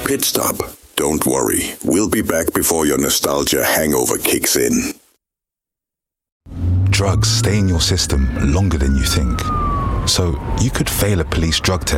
Pit stop. Don't worry, we'll be back before your nostalgia hangover kicks in. Drugs stay in your system longer than you think. So you could fail a police drug test